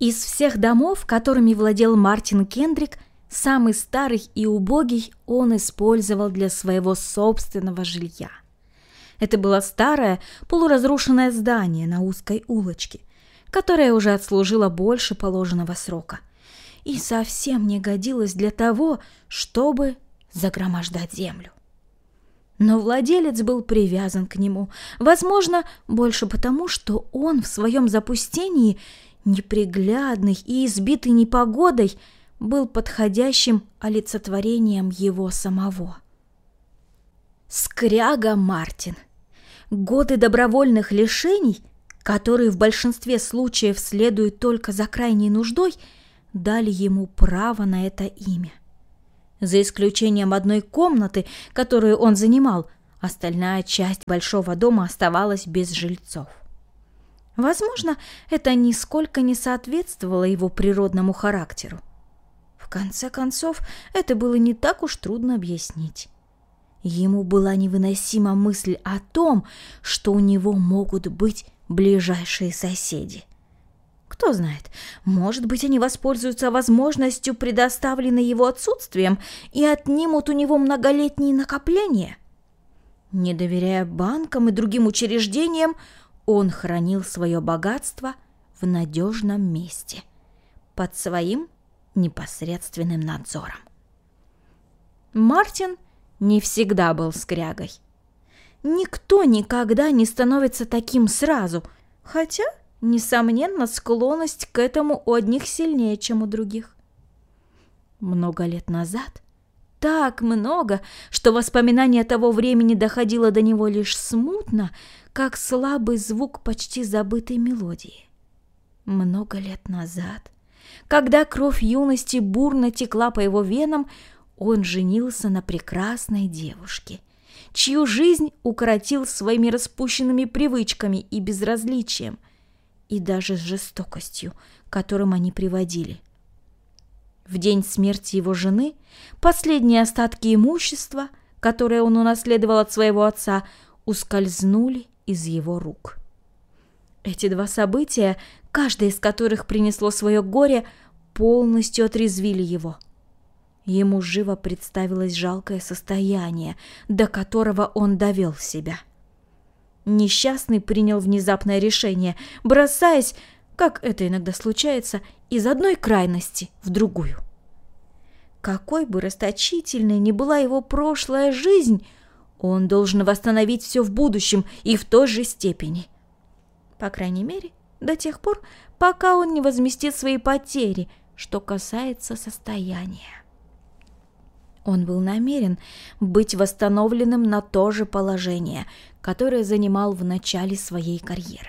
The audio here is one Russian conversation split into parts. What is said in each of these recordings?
Из всех домов, которыми владел Мартин Кендрик, самый старый и убогий он использовал для своего собственного жилья. Это было старое, полуразрушенное здание на узкой улочке, которое уже отслужило больше положенного срока и совсем не годилось для того, чтобы загромождать землю. Но владелец был привязан к нему, возможно, больше потому, что он в своем запустении, неприглядный и избитый непогодой, был подходящим олицетворением его самого. Скряга Мартин. Годы добровольных лишений, которые в большинстве случаев следуют только за крайней нуждой, дали ему право на это имя. За исключением одной комнаты, которую он занимал, остальная часть большого дома оставалась без жильцов. Возможно, это нисколько не соответствовало его природному характеру. В конце концов, это было не так уж трудно объяснить. Ему была невыносима мысль о том, что у него могут быть ближайшие соседи. Кто знает, может быть, они воспользуются возможностью, предоставленной его отсутствием, и отнимут у него многолетние накопления. Не доверяя банкам и другим учреждениям, он хранил свое богатство в надежном месте, под своим непосредственным надзором. Мартин не всегда был скрягой. Никто никогда не становится таким сразу, хотя, несомненно, склонность к этому у одних сильнее, чем у других. Много лет назад, так много, что воспоминание того времени доходило до него лишь смутно, как слабый звук почти забытой мелодии. Много лет назад, когда кровь юности бурно текла по его венам, он женился на прекрасной девушке, чью жизнь укоротил своими распущенными привычками и безразличием, и даже жестокостью, к которым они приводили. В день смерти его жены последние остатки имущества, которое он унаследовал от своего отца, ускользнули из его рук. Эти два события, каждое из которых принесло свое горе, полностью отрезвили его. Ему живо представилось жалкое состояние, до которого он довел себя. Несчастный принял внезапное решение, бросаясь, как это иногда случается, из одной крайности в другую. Какой бы расточительной ни была его прошлая жизнь, он должен восстановить все в будущем и в той же степени. По крайней мере, до тех пор, пока он не возместит свои потери, что касается состояния. Он был намерен быть восстановленным на то же положение, которое занимал в начале своей карьеры.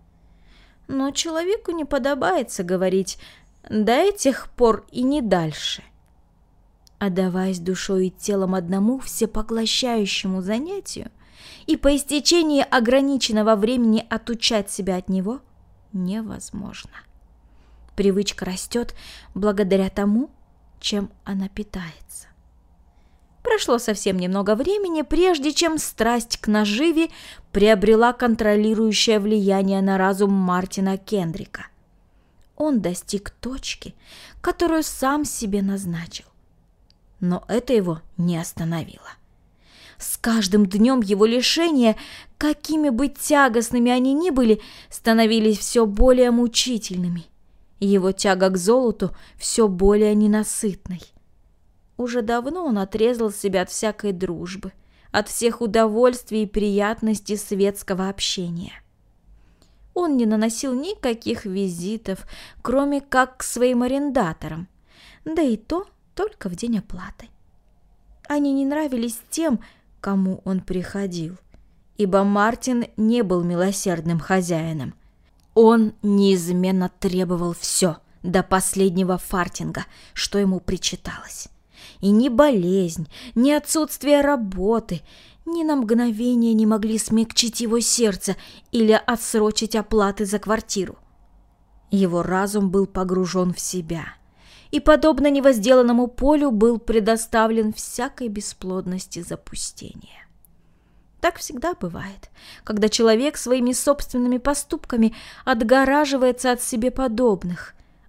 Но человеку не подобается говорить «до этих пор и не дальше». Отдаваясь душой и телом одному всепоглощающему занятию и по истечении ограниченного времени отучать себя от него невозможно. Привычка растет благодаря тому, чем она питается. Прошло совсем немного времени, прежде чем страсть к наживе приобрела контролирующее влияние на разум Мартина Кендрика. Он достиг точки, которую сам себе назначил. Но это его не остановило. С каждым днем его лишения, какими бы тягостными они ни были, становились все более мучительными. Его тяга к золоту все более ненасытной. Уже давно он отрезал себя от всякой дружбы, от всех удовольствий и приятностей светского общения. Он не наносил никаких визитов, кроме как к своим арендаторам, да и то только в день оплаты. Они не нравились тем, кому он приходил, ибо Мартин не был милосердным хозяином. Он неизменно требовал все до последнего фартинга, что ему причиталось. И ни болезнь, ни отсутствие работы ни на мгновение не могли смягчить его сердце или отсрочить оплаты за квартиру. Его разум был погружен в себя и, подобно невозделанному полю, был предоставлен всякой бесплодности запустения. Так всегда бывает, когда человек своими собственными поступками отгораживается от себе подобных,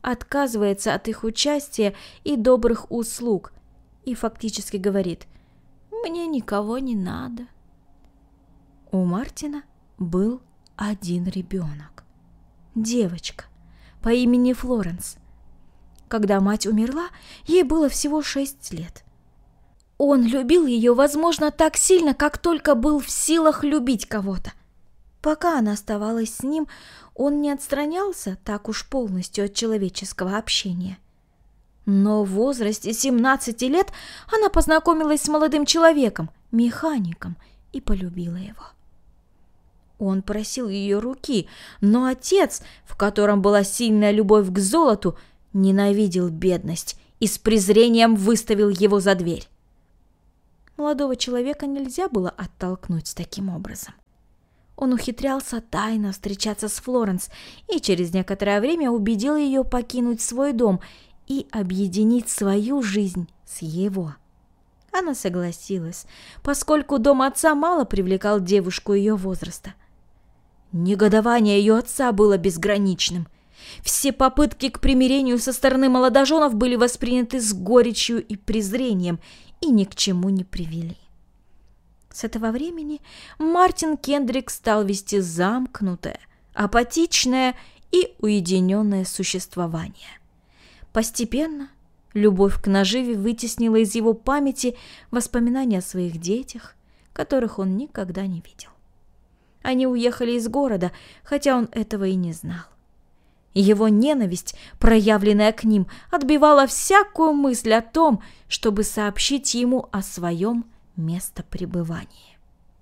отказывается от их участия и добрых услуг и фактически говорит: «Мне никого не надо». У Мартина был один ребенок, девочка по имени Флоренс. Когда мать умерла, ей было всего 6 лет. Он любил ее, возможно, так сильно, как только был в силах любить кого-то. Пока она оставалась с ним, он не отстранялся так уж полностью от человеческого общения. Но в возрасте 17 лет она познакомилась с молодым человеком, механиком, и полюбила его. Он просил ее руки, но отец, в котором была сильная любовь к золоту, ненавидел бедность и с презрением выставил его за дверь. Молодого человека нельзя было оттолкнуть таким образом. Он ухитрялся тайно встречаться с Флоренс и через некоторое время убедил ее покинуть свой дом и объединить свою жизнь с его. Она согласилась, поскольку дом отца мало привлекал девушку ее возраста. Негодование ее отца было безграничным. Все попытки к примирению со стороны молодоженов были восприняты с горечью и презрением и ни к чему не привели. С этого времени Мартин Кендрик стал вести замкнутое, апатичное и уединенное существование. Постепенно любовь к наживе вытеснила из его памяти воспоминания о своих детях, которых он никогда не видел. Они уехали из города, хотя он этого и не знал. Его ненависть, проявленная к ним, отбивала всякую мысль о том, чтобы сообщить ему о своем местопребывании.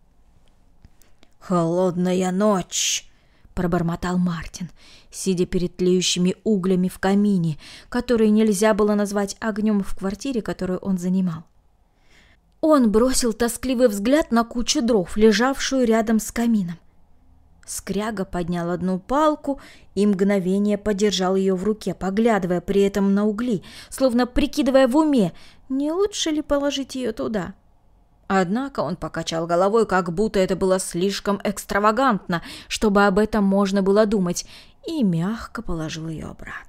«Холодная ночь!» — пробормотал Мартин, сидя перед тлеющими углями в камине, который нельзя было назвать огнем в квартире, которую он занимал. Он бросил тоскливый взгляд на кучу дров, лежавшую рядом с камином. Скряга поднял одну палку и мгновение подержал ее в руке, поглядывая при этом на угли, словно прикидывая в уме, не лучше ли положить ее туда. Однако он покачал головой, как будто это было слишком экстравагантно, чтобы об этом можно было думать, и мягко положил ее обратно.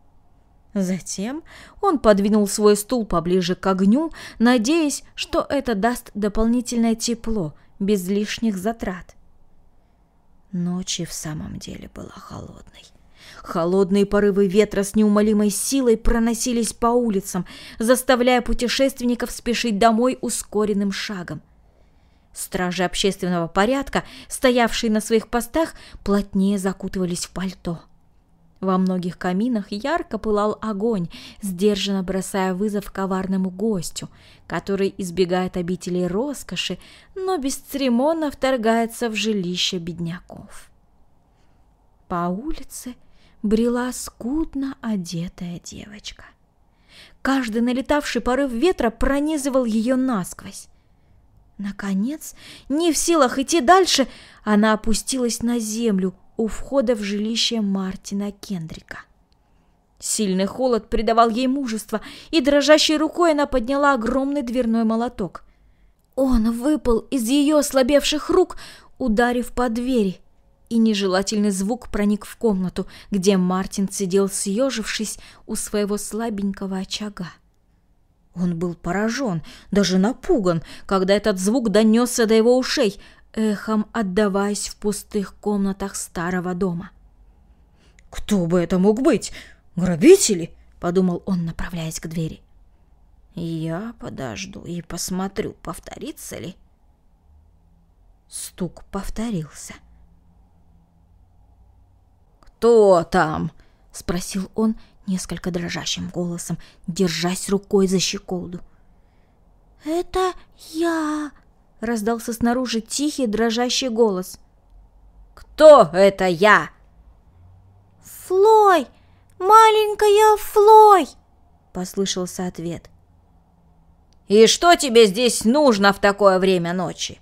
Затем он подвинул свой стул поближе к огню, надеясь, что это даст дополнительное тепло, без лишних затрат. Ночь и в самом деле была холодной. Холодные порывы ветра с неумолимой силой проносились по улицам, заставляя путешественников спешить домой ускоренным шагом. Стражи общественного порядка, стоявшие на своих постах, плотнее закутывались в пальто. Во многих каминах ярко пылал огонь, сдержанно бросая вызов коварному гостю, который избегает обителей роскоши, но бесцеремонно вторгается в жилище бедняков. По улице брела скудно одетая девочка. Каждый налетавший порыв ветра пронизывал ее насквозь. Наконец, не в силах идти дальше, она опустилась на землю у входа в жилище Мартина Кендрика. Сильный холод придавал ей мужество, и дрожащей рукой она подняла огромный дверной молоток. Он выпал из ее ослабевших рук, ударив по двери, и нежелательный звук проник в комнату, где Мартин сидел, съежившись у своего слабенького очага. Он был поражен, даже напуган, когда этот звук донесся до его ушей, эхом отдаваясь в пустых комнатах старого дома. «Кто бы это мог быть? Грабители?» — подумал он, направляясь к двери. «Я подожду и посмотрю, повторится ли». Стук повторился. «Кто там?» — спросил он несколько дрожащим голосом, держась рукой за щеколду. «Это я!» — раздался снаружи тихий дрожащий голос. «Кто это я?» «Флой! Маленькая Флой!» — послышался ответ. «И что тебе здесь нужно в такое время ночи?»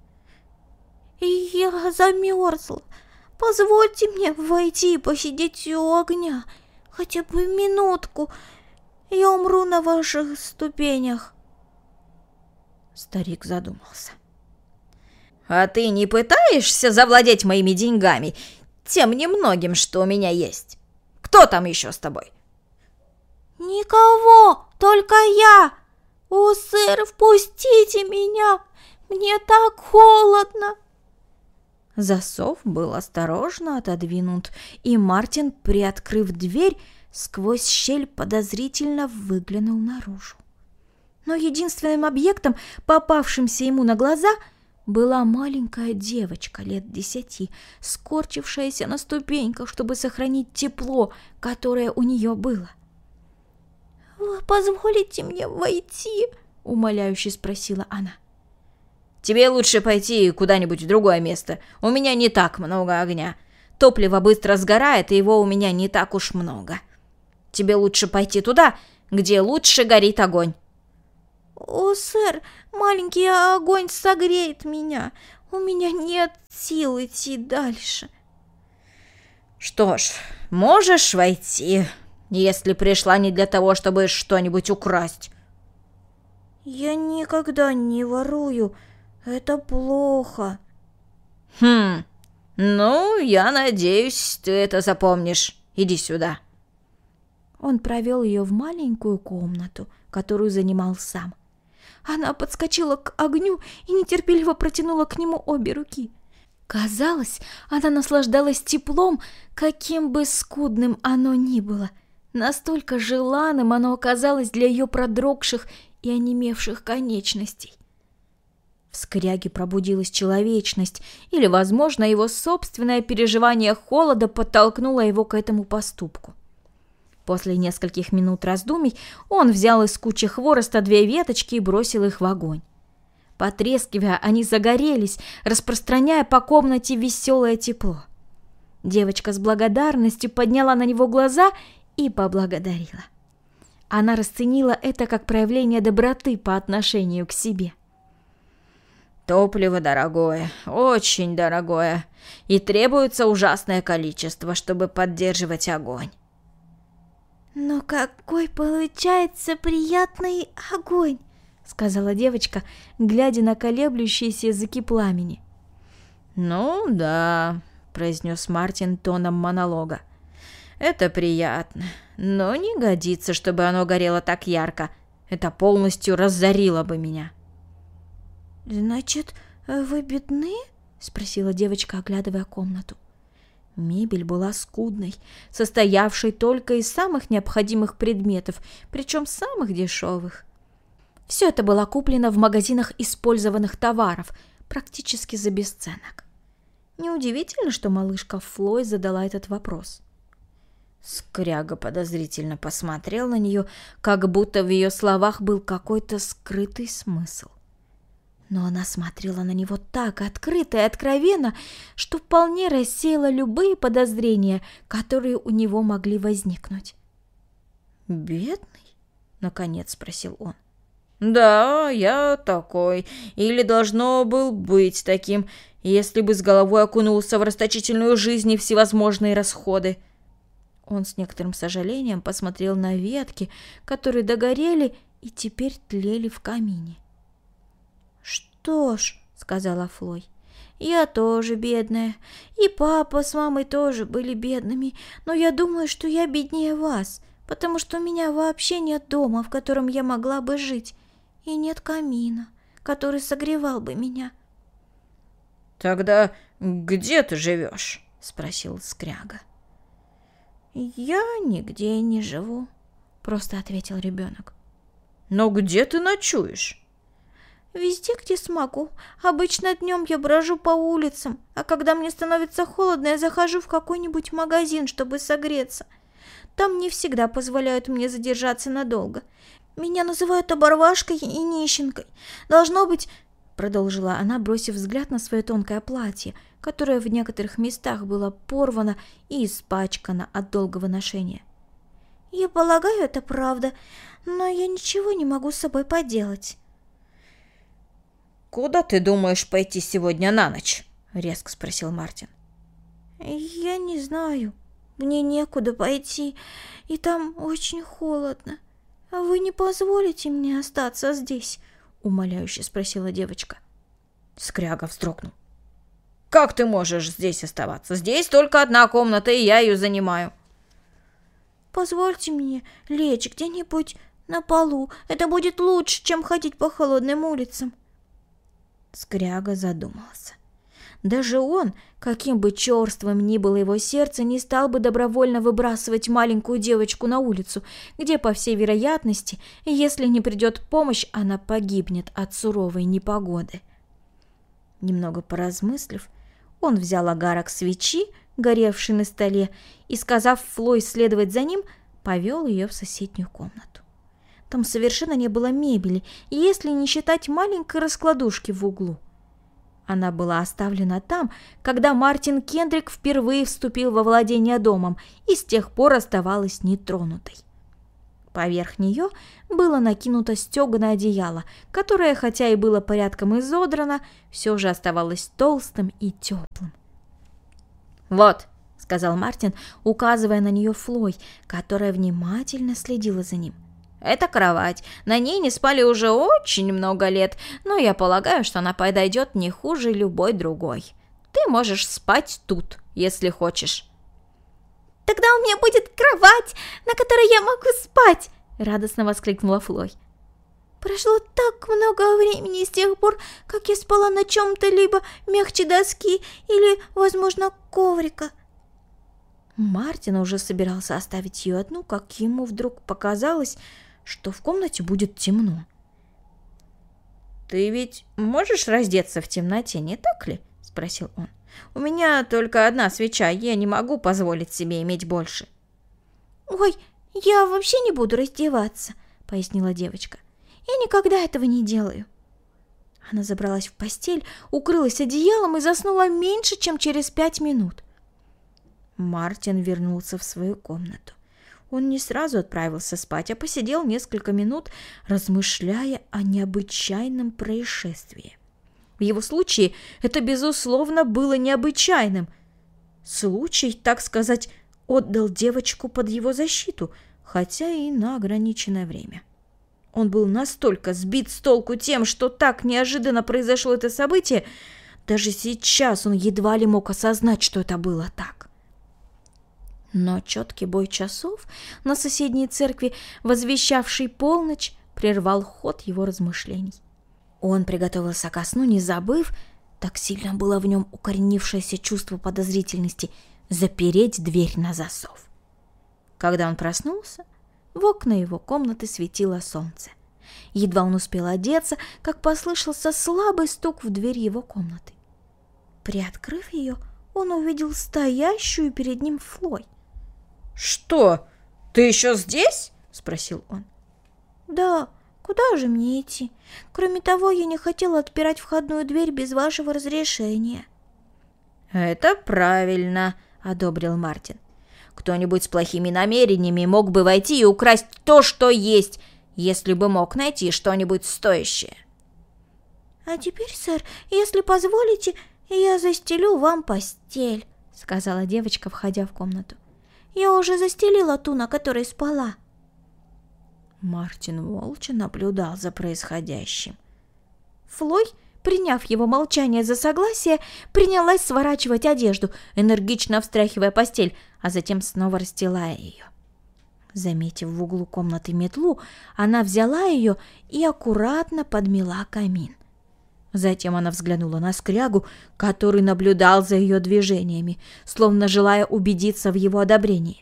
«Я замерзла. Позвольте мне войти и посидеть у огня хотя бы минутку. Я умру на ваших ступенях». Старик задумался. «А ты не пытаешься завладеть моими деньгами, тем немногим, что у меня есть? Кто там еще с тобой? «Никого, только я! О, сэр, впустите меня! Мне так холодно!» Засов был осторожно отодвинут, и Мартин, приоткрыв дверь, сквозь щель подозрительно выглянул наружу. Но единственным объектом, попавшимся ему на глаза, была маленькая девочка лет 10, скорчившаяся на ступеньках, чтобы сохранить тепло, которое у нее было. «Вы позволите мне войти?» — умоляюще спросила она. «Тебе лучше пойти куда-нибудь в другое место. У меня не так много огня. Топливо быстро сгорает, и его у меня не так уж много. Тебе лучше пойти туда, где лучше горит огонь». «О, сэр, маленький огонь согреет меня. У меня нет сил идти дальше». «Что ж, можешь войти, если пришла не для того, чтобы что-нибудь украсть». «Я никогда не ворую. Это плохо». Ну, я надеюсь, ты это запомнишь. Иди сюда». Он провел ее в маленькую комнату, которую занимал сам. Она подскочила к огню и нетерпеливо протянула к нему обе руки. Казалось, она наслаждалась теплом, каким бы скудным оно ни было. Настолько желанным оно оказалось для ее продрогших и онемевших конечностей. В скряге пробудилась человечность, или, возможно, его собственное переживание холода подтолкнуло его к этому поступку. После нескольких минут раздумий он взял из кучи хвороста 2 веточки и бросил их в огонь. Потрескивая, они загорелись, распространяя по комнате веселое тепло. Девочка с благодарностью подняла на него глаза и поблагодарила. Она расценила это как проявление доброты по отношению к себе. «Топливо дорогое, очень дорогое, и требуется ужасное количество, чтобы поддерживать огонь». «Но какой получается приятный огонь!» — сказала девочка, глядя на колеблющиеся языки пламени. «Ну да», — произнес Мартин тоном монолога. «Это приятно, но не годится, чтобы оно горело так ярко. Это полностью разорило бы меня». «Значит, вы бедны?» — спросила девочка, оглядывая комнату. Мебель была скудной, состоявшей только из самых необходимых предметов, причем самых дешевых. Все это было куплено в магазинах использованных товаров, практически за бесценок. Неудивительно, что малышка Флой задала этот вопрос. Скряга подозрительно посмотрел на нее, как будто в ее словах был какой-то скрытый смысл. Но она смотрела на него так открыто и откровенно, что вполне рассеяла любые подозрения, которые у него могли возникнуть. «Бедный?» — наконец спросил он. «Да, я такой. Или должно был быть таким, если бы с головой окунулся в расточительную жизнь и всевозможные расходы». Он с некоторым сожалением посмотрел на ветки, которые догорели и теперь тлели в камине. «Что ж», — сказала Флой, — «я тоже бедная, и папа с мамой тоже были бедными, но я думаю, что я беднее вас, потому что у меня вообще нет дома, в котором я могла бы жить, и нет камина, который согревал бы меня». «Тогда где ты живешь?» — спросил Скряга. «Я нигде не живу», — просто ответил ребенок. «Но где ты ночуешь?» «Везде, где смогу. Обычно днем я брожу по улицам, а когда мне становится холодно, я захожу в какой-нибудь магазин, чтобы согреться. Там не всегда позволяют мне задержаться надолго. Меня называют оборвашкой и нищенкой. Должно быть...» — продолжила она, бросив взгляд на свое тонкое платье, которое в некоторых местах было порвано и испачкано от долгого ношения. «Я полагаю, это правда, но я ничего не могу с собой поделать». «Куда ты думаешь пойти сегодня на ночь?» — резко спросил Мартин. «Я не знаю. Мне некуда пойти, и там очень холодно. А вы не позволите мне остаться здесь?» — умоляюще спросила девочка. Скряга вздрогнул. «Как ты можешь здесь оставаться? Здесь только одна комната, и я ее занимаю». Позвольте мне лечь где-нибудь на полу. Это будет лучше, чем ходить по холодным улицам. Скряга задумался. Даже он, каким бы черствым ни было его сердце, не стал бы добровольно выбрасывать маленькую девочку на улицу, где, по всей вероятности, если не придет помощь, она погибнет от суровой непогоды. Немного поразмыслив, он взял огарок свечи, горевший на столе, и, сказав Флой следовать за ним, повел ее в соседнюю комнату. Там совершенно не было мебели, если не считать маленькой раскладушки в углу. Она была оставлена там, когда Мартин Кендрик впервые вступил во владение домом и с тех пор оставалась нетронутой. Поверх нее было накинуто стеганое одеяло, которое, хотя и было порядком изодрано, все же оставалось толстым и теплым. «Вот», — сказал Мартин, указывая на нее Флой, которая внимательно следила за ним. «Это кровать. На ней не спали уже очень много лет, но я полагаю, что она подойдет не хуже любой другой. Ты можешь спать тут, если хочешь». «Тогда у меня будет кровать, на которой я могу спать!» — радостно воскликнула Флой. «Прошло так много времени с тех пор, как я спала на чем-то либо мягче доски или, возможно, коврика». Мартин уже собирался оставить ее одну, как ему вдруг показалось, что в комнате будет темно. «Ты ведь можешь раздеться в темноте, не так ли?» — спросил он. «У меня только одна свеча, я не могу позволить себе иметь больше». «Ой, я вообще не буду раздеваться», — пояснила девочка. «Я никогда этого не делаю». Она забралась в постель, укрылась одеялом и заснула меньше, чем через 5 минут. Мартин вернулся в свою комнату. Он не сразу отправился спать, а посидел несколько минут, размышляя о необычайном происшествии. В его случае это, безусловно, было необычайным. Случай, так сказать, отдал девочку под его защиту, хотя и на ограниченное время. Он был настолько сбит с толку тем, что так неожиданно произошло это событие, даже сейчас он едва ли мог осознать, что это было так. Но четкий бой часов на соседней церкви, возвещавший полночь, прервал ход его размышлений. Он приготовился ко сну, не забыв, так сильно было в нем укоренившееся чувство подозрительности, запереть дверь на засов. Когда он проснулся, в окна его комнаты светило солнце. Едва он успел одеться, как послышался слабый стук в дверь его комнаты. Приоткрыв ее, он увидел стоящую перед ним Флой. «Что? Ты еще здесь?» — спросил он. «Да, куда же мне идти? Кроме того, я не хотела отпирать входную дверь без вашего разрешения». «Это правильно», — одобрил Мартин. «Кто-нибудь с плохими намерениями мог бы войти и украсть то, что есть, если бы мог найти что-нибудь стоящее». «А теперь, сэр, если позволите, я застелю вам постель», — сказала девочка, входя в комнату. «Я уже застелила ту, на которой спала». Мартин молча наблюдал за происходящим. Флой, приняв его молчание за согласие, принялась сворачивать одежду, энергично встряхивая постель, а затем снова расстилая ее. Заметив в углу комнаты метлу, она взяла ее и аккуратно подмела камин. Затем она взглянула на Скрягу, который наблюдал за ее движениями, словно желая убедиться в его одобрении.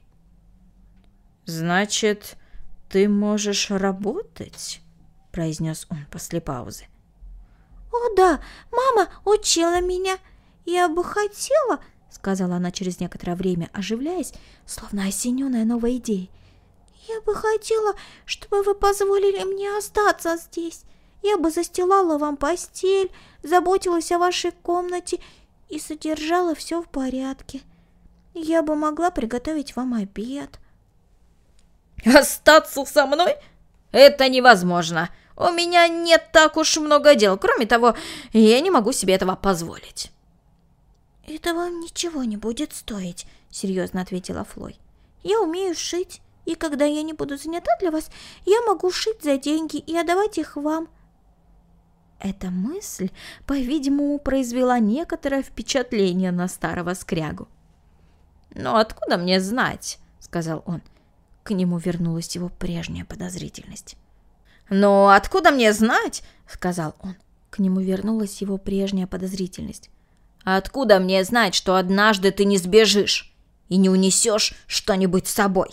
«Значит, ты можешь работать?» — произнес он после паузы. «О да, мама учила меня. Я бы хотела», — сказала она через некоторое время, оживляясь, словно осененная новой идеей. «Я бы хотела, чтобы вы позволили мне остаться здесь. Я бы застилала вам постель, заботилась о вашей комнате и содержала все в порядке. Я бы могла приготовить вам обед». «Остаться со мной? Это невозможно. У меня нет так уж много дел. Кроме того, я не могу себе этого позволить». «Это вам ничего не будет стоить», — серьезно ответила Флой. «Я умею шить, и когда я не буду занята для вас, я могу шить за деньги и отдавать их вам». Эта мысль, по-видимому, произвела некоторое впечатление на старого Скрягу. «Но откуда мне знать, — сказал он, — К нему вернулась его прежняя подозрительность. «Но откуда мне знать?» — сказал он. К нему вернулась его прежняя подозрительность. «Откуда мне знать, что однажды ты не сбежишь и не унесешь что-нибудь с собой?»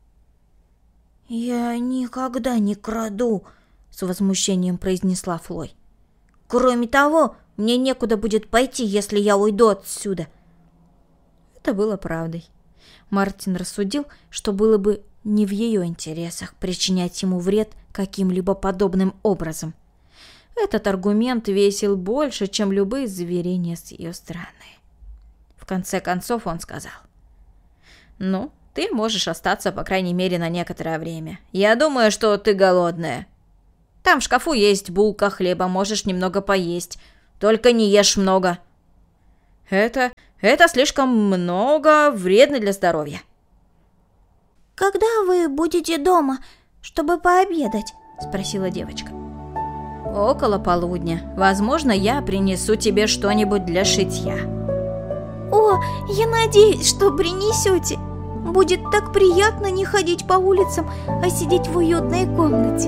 «Я никогда не краду», — с возмущением произнесла Флой. «Кроме того, мне некуда будет пойти, если я уйду отсюда». Это было правдой. Мартин рассудил, что было бы не в ее интересах причинять ему вред каким-либо подобным образом. Этот аргумент весил больше, чем любые заверения с ее стороны. В конце концов он сказал: «Ну, ты можешь остаться, по крайней мере, на некоторое время. Я думаю, что ты голодная. Там в шкафу есть булка хлеба, можешь немного поесть. Только не ешь много. Это слишком много, вредно для здоровья». «Когда вы будете дома, чтобы пообедать?» – спросила девочка. «Около полудня. Возможно, я принесу тебе что-нибудь для шитья». «О, я надеюсь, что принесете. Будет так приятно не ходить по улицам, а сидеть в уютной комнате».